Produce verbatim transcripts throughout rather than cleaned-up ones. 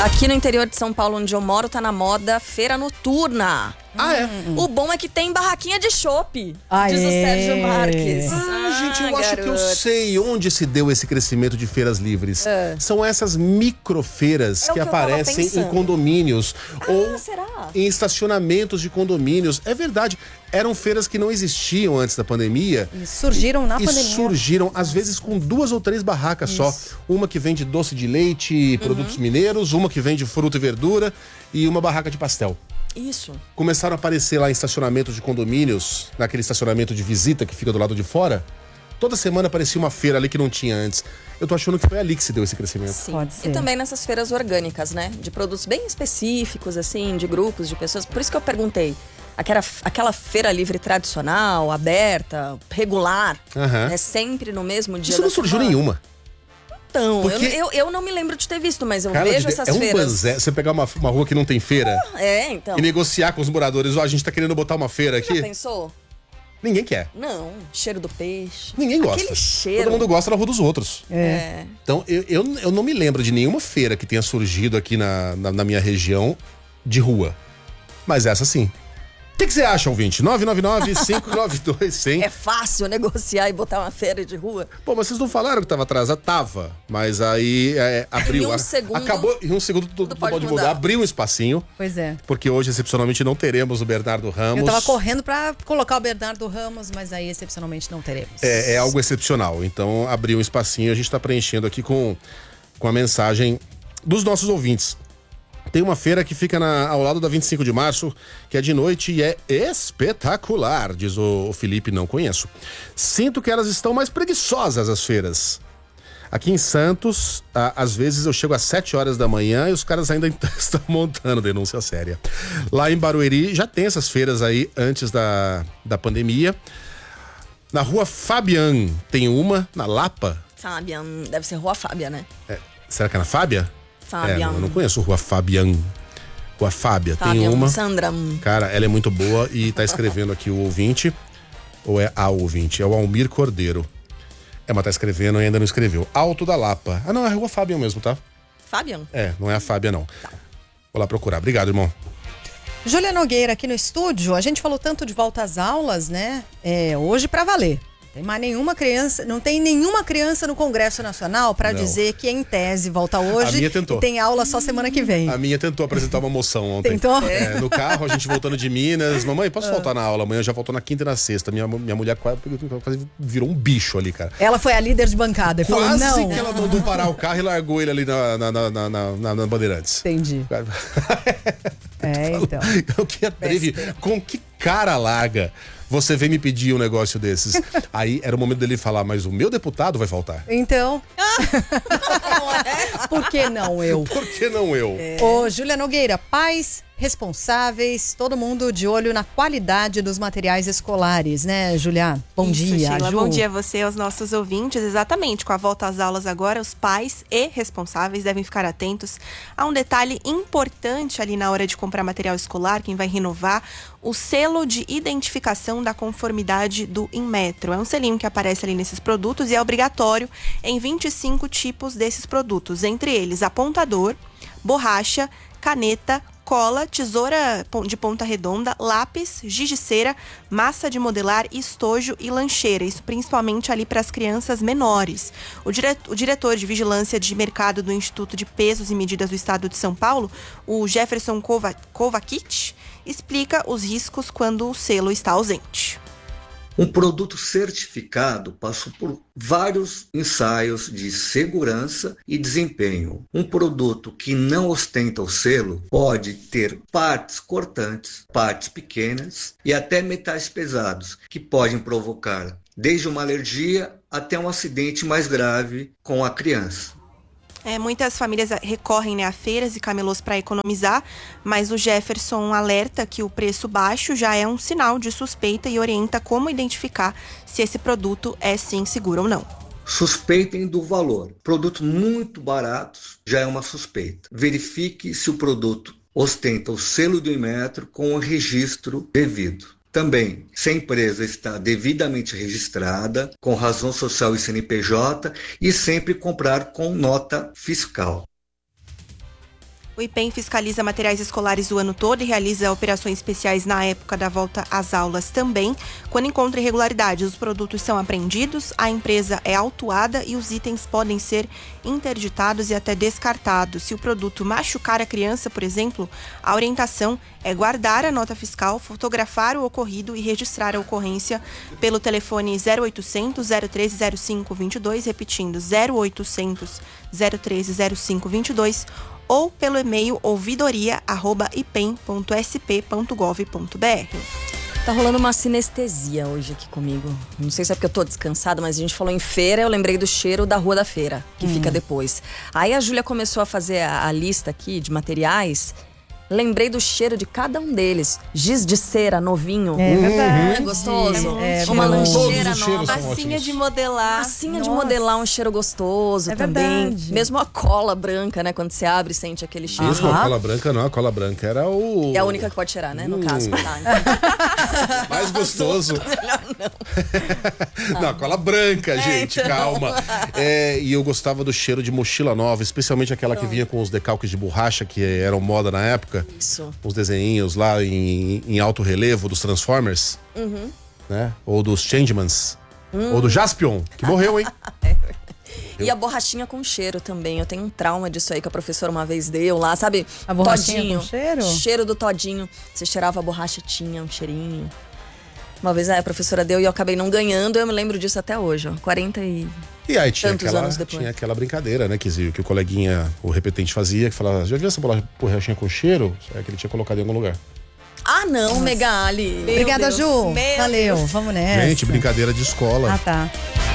Aqui no interior de São Paulo, onde eu moro, tá na moda feira noturna. Ah, é? O bom é que tem barraquinha de chopp, Aê. diz o Sérgio Marques. Ah, gente, eu Ah, acho que eu garoto. sei onde se deu esse crescimento de feiras livres. É. São essas microfeiras É o que que eu tava aparecem em pensando. condomínios ou será? em estacionamentos de condomínios. É verdade, eram feiras que não existiam antes da pandemia. E surgiram na e pandemia. surgiram, às vezes, com duas ou três barracas só. Uma que vende doce de leite e produtos Uhum. mineiros, uma que vende fruta e verdura e uma barraca de pastel. Isso. Começaram a aparecer lá em estacionamentos de condomínios, naquele estacionamento de visita que fica do lado de fora. Toda semana aparecia uma feira ali que não tinha antes. Eu tô achando que foi ali que se deu esse crescimento. Sim. Pode ser. E também nessas feiras orgânicas, né? De produtos bem específicos, assim, de grupos, de pessoas. Por isso que eu perguntei. Aquela, aquela feira livre tradicional, aberta, regular, Aham. né? Sempre no mesmo dia Isso não da surgiu semana. nenhuma. Então, Porque- eu, eu, eu não me lembro de ter visto, mas eu Carla, vejo de- essas é um feiras. banzé. Você pegar uma, uma rua que não tem feira É, então. e negociar com os moradores. Ó, a gente tá querendo botar uma feira Já aqui. pensou? Ninguém quer. Não, cheiro do peixe. Ninguém gosta. Aquele cheiro. Todo mundo gosta da rua dos outros. É. Então, eu, eu, eu não me lembro de nenhuma feira que tenha surgido aqui na, na, na minha região de rua. Mas essa sim. O que, que você acha, ouvinte? nove nove nove, cinco nove dois, cem. É fácil negociar e botar uma feira de rua? Pô, mas vocês não falaram que tava atrasado? Tava. Mas aí é, abriu. Em um a- segundo, Acabou. Em um segundo tudo, tudo pode, pode mudar. mudar. Abriu um espacinho. Pois é. Porque hoje, excepcionalmente, não teremos o Bernardo Ramos. Eu tava correndo pra colocar o Bernardo Ramos, mas aí excepcionalmente não teremos. É, é algo excepcional. Então, abriu um espacinho e a gente tá preenchendo aqui com, com a mensagem dos nossos ouvintes. Tem uma feira que fica na- ao lado da vinte e cinco de março, que é de noite e é espetacular, diz o, o Felipe, não conheço. Sinto que elas estão mais preguiçosas, as feiras. Aqui em Santos, a- às vezes eu chego às sete horas da manhã e os caras ainda estão montando, denúncia séria. Lá em Barueri já tem essas feiras aí antes da, da pandemia. Na rua Fabian tem uma, na Lapa. Fabian, deve ser Rua Fábia, né? É, será que é na Fábia? Fabian. É, não, eu não conheço Rua Fabian. Rua Fábia, tem Fabian, uma. Sandra. Cara, ela é muito boa e tá escrevendo aqui o ouvinte. Ou é a ouvinte? É o Almir Cordeiro. É, mas tá escrevendo e ainda não escreveu. Alto da Lapa. Ah, não, é a Rua Fabian mesmo, tá? Fabian? É, não é a Fábia, não. Vou lá procurar. Obrigado, irmão. Júlia Nogueira aqui no estúdio, a gente falou tanto de volta às aulas, né? É, hoje pra valer. Tem mais nenhuma criança, não tem nenhuma criança no Congresso Nacional pra Não. dizer que em tese volta hoje. A minha tentou. E tem aula só semana que vem. A minha tentou apresentar uma moção ontem. Tentou? É, no carro, a gente voltando de Minas. Mamãe, posso faltar na aula? Amanhã já voltou na quinta e na sexta. Minha, minha mulher quase, quase virou um bicho ali, cara. Ela foi a líder de bancada e falou Quase não. que ela mandou parar o carro e largou ele ali na, na, na, na, na, na- na Bandeirantes. Entendi. É, então. O que atreve? Com que cara larga você vem me pedir um negócio desses? Aí era o momento dele falar, mas o meu deputado vai faltar. Então. Por que não eu? Por que não eu? Ô, Júlia Nogueira, pais responsáveis, todo mundo de olho na qualidade dos materiais escolares, né, Julia? Bom Isso, dia, Sheila. Ju. Bom dia a você e aos nossos ouvintes. Exatamente, com a volta às aulas agora, os pais e responsáveis devem ficar atentos a um detalhe importante ali na hora de comprar material escolar, quem vai renovar, o selo de identificação da conformidade do Inmetro. É um selinho que aparece ali nesses produtos e é obrigatório em vinte e cinco tipos desses produtos, entre eles apontador, borracha, caneta, cola, tesoura de ponta redonda, lápis, giz de cera, massa de modelar, estojo e lancheira. Isso principalmente ali para as crianças menores. O, dire... o diretor de Vigilância de Mercado do Instituto de Pesos e Medidas do Estado de São Paulo, o Jefferson Kova... Kovacic, explica os riscos quando o selo está ausente. Um produto certificado passou por vários ensaios de segurança e desempenho. Um produto que não ostenta o selo pode ter partes cortantes, partes pequenas e até metais pesados, que podem provocar desde uma alergia até um acidente mais grave com a criança. É, muitas famílias recorrem, né, a feiras e camelôs para economizar, mas o Jefferson alerta que o preço baixo já é um sinal de suspeita e orienta como identificar se esse produto é sim seguro ou não. Suspeitem do valor. Produtos muito baratos já é uma suspeita. Verifique se o produto ostenta o selo do Inmetro com o registro devido. Também, se a empresa está devidamente registrada, com razão social e C N P J, e sempre comprar com nota fiscal. O I P E M fiscaliza materiais escolares o ano todo e realiza operações especiais na época da volta às aulas também. Quando encontra irregularidades, os produtos são apreendidos, a empresa é autuada e os itens podem ser interditados e até descartados. Se o produto machucar a criança, por exemplo, a orientação é guardar a nota fiscal, fotografar o ocorrido e registrar a ocorrência pelo telefone zero oitocentos, zero treze, zero cinco vinte e dois, repetindo zero oitocentos, zero treze, zero cinco vinte e dois, ou pelo e-mail ouvidoria arroba ipem ponto s p ponto gov ponto b r. Tá rolando uma sinestesia hoje aqui comigo. Não sei se é porque eu tô descansada, mas a gente falou em feira, eu lembrei do cheiro da Rua da Feira, que hum. fica depois. Aí a Júlia começou a fazer a, a lista aqui de materiais. Lembrei do cheiro de cada um deles. Giz de cera, novinho. É verdade. É gostoso. É, uma lancheira nova. Massinha de modelar. Massinha de modelar, um cheiro gostoso é também. Verdade. Mesmo a cola branca, né? Quando você abre, sente aquele cheiro. Mesmo a cola branca, não. A cola branca era o... É a única que pode cheirar, né? No hum. caso. Tá, então. Mais gostoso. Melhor não. Não, cola branca, É, gente, então. calma. É, e eu gostava do cheiro de mochila nova, especialmente aquela que vinha com os decalques de borracha, que eram moda na época. Isso. Os desenhinhos lá em, em alto relevo dos Transformers, Uhum. né? Ou dos Changemans. Hum. Ou do Jaspion, que morreu, hein? E a borrachinha com cheiro também. Eu tenho um trauma disso aí que a professora uma vez deu lá, sabe? A borrachinha todinho. com cheiro? Cheiro do todinho. Você cheirava a borracha, tinha um cheirinho. Uma vez a professora deu e eu acabei não ganhando. Eu me lembro disso até hoje, ó. quarenta e... E aí tinha Tantos aquela, anos depois. tinha aquela brincadeira, né? Que, que o coleguinha, o repetente fazia, que falava, já viu essa borrachinha com cheiro? É que ele tinha colocado em algum lugar. Ah, não, Megali. Obrigada, Deus. Ju. Meu Valeu, Deus. vamos nessa. Gente, brincadeira de escola. Ah, tá.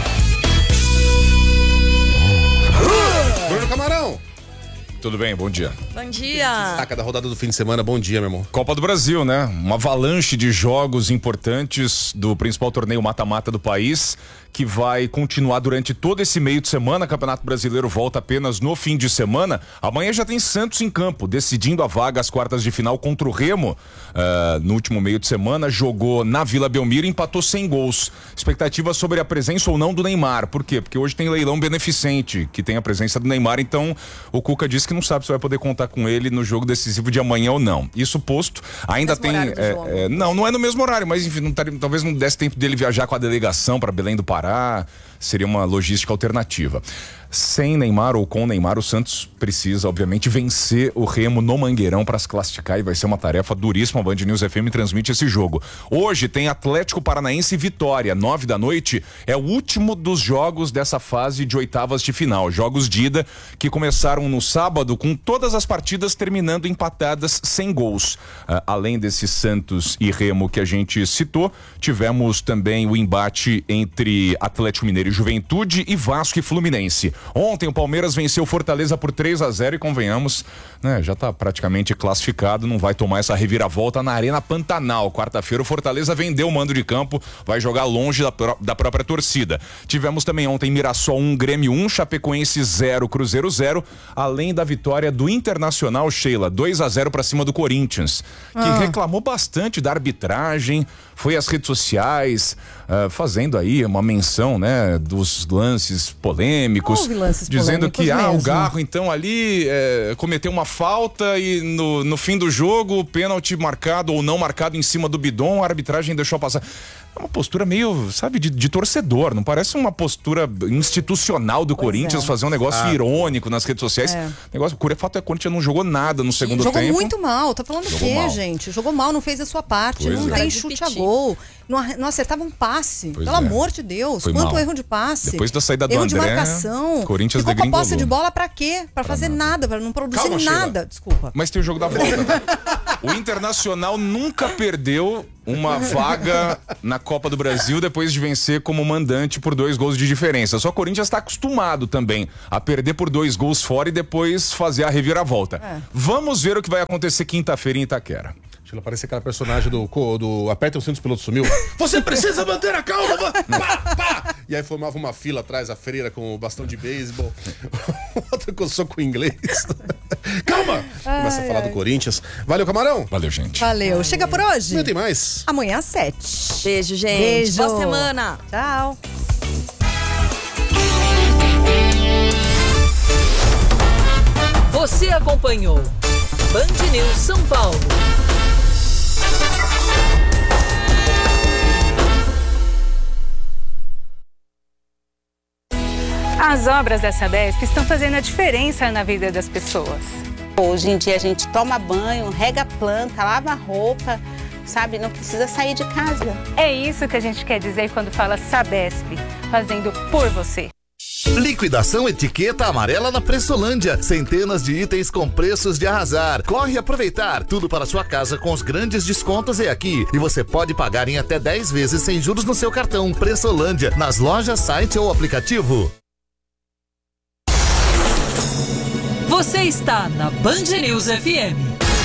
Bruno Camarão! Tudo bem, bom dia. Bom dia. Destaca da rodada do fim de semana, bom dia, meu irmão. Copa do Brasil, né? Uma avalanche de jogos importantes do principal torneio mata-mata do país, que vai continuar durante todo esse meio de semana. Campeonato Brasileiro volta apenas no fim de semana. Amanhã já tem Santos em campo, decidindo a vaga às quartas de final contra o Remo. Uh, no último meio de semana, jogou na Vila Belmiro e empatou sem gols. Expectativa sobre a presença ou não do Neymar. Por quê? Porque hoje tem leilão beneficente, que tem a presença do Neymar, então o Cuca disse que não sabe se vai poder contar com ele no jogo decisivo de amanhã ou não. Isso posto, ainda mesmo tem... horário do É, jogo. é, não, não é no mesmo horário, mas enfim, não taria, talvez não desse tempo dele viajar com a delegação para Belém do Pará. Seria uma logística alternativa. Sem Neymar ou com Neymar, o Santos precisa, obviamente, vencer o Remo no Mangueirão para se classificar e vai ser uma tarefa duríssima. A Band News F M transmite esse jogo. Hoje tem Atlético Paranaense e Vitória, nove da noite. É o último dos jogos dessa fase de oitavas de final. Jogos de ida que começaram no sábado com todas as partidas terminando empatadas sem gols. Uh, além desse Santos e Remo que a gente citou, tivemos também o embate entre Atlético Mineiro e Juventude e Vasco e Fluminense. Ontem o Palmeiras venceu Fortaleza por três a zero e convenhamos, né, já tá praticamente classificado, não vai tomar essa reviravolta na Arena Pantanal. Quarta-feira o Fortaleza vendeu o mando de campo, vai jogar longe da, da própria torcida. Tivemos também ontem Mirassol um, Grêmio um, Chapecoense zero, Cruzeiro zero, além da vitória do Internacional, Sheila, dois a zero para cima do Corinthians, que ah. reclamou bastante da arbitragem, foi às redes sociais uh, fazendo aí uma menção, né, dos lances polêmicos. Houve lances dizendo polêmicos que ah, mesmo. o Garro então ali é, cometeu uma falta e no, no fim do jogo o pênalti marcado ou não marcado em cima do bidon, a arbitragem deixou passar. É uma postura meio, sabe, de, de torcedor, não parece uma postura institucional do Pois Corinthians é. fazer um negócio Ah. irônico nas redes sociais. É. Negócio, o fato é que o Corinthians não jogou nada no segundo Jogou tempo. muito mal, tá falando o Jogou quê, mal. gente? Jogou mal, não fez a sua parte, Pois não é. tem Cara de chute a piti. gol, não, ar- não acertava um passe, Pois pelo é. amor de Deus, Foi quanto mal. erro de passe. Depois da saída do erro de André, marcação, Corinthians ficou com a posse degringolou. de bola pra quê? Pra fazer nada, pra não produzir Calma, Sheila. nada, desculpa. Mas tem o jogo da volta, tá? O Internacional nunca perdeu uma vaga na Copa do Brasil depois de vencer como mandante por dois gols de diferença. Só o Corinthians está acostumado também a perder por dois gols fora e depois fazer a reviravolta. É. Vamos ver o que vai acontecer quinta-feira em Itaquera. Sheila, parece aquela personagem do, co- do Aperta o cinto, o piloto sumiu. Você precisa manter a calma, va- pá, pá. E aí formava uma fila atrás, a freira com o bastão de beisebol, outra com soco em inglês. Calma! Começa a falar do Corinthians. Valeu, Camarão! Valeu, gente. Valeu, chega por hoje? Não tem mais. Amanhã às sete. Beijo, gente. Beijo. Boa semana. Tchau. Você acompanhou Band News São Paulo. As obras da Sabesp estão fazendo a diferença na vida das pessoas. Hoje em dia a gente toma banho, rega a planta, lava a roupa, sabe? Não precisa sair de casa. É isso que a gente quer dizer quando fala Sabesp, fazendo por você. Liquidação etiqueta amarela na Pressolândia. Centenas de itens com preços de arrasar. Corre aproveitar. Tudo para sua casa com os grandes descontos é aqui. E você pode pagar em até dez vezes sem juros no seu cartão. Pressolândia, nas lojas, site ou aplicativo. Você está na Band News F M.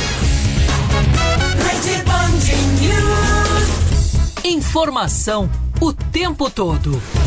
Rede Band News. Informação o tempo todo.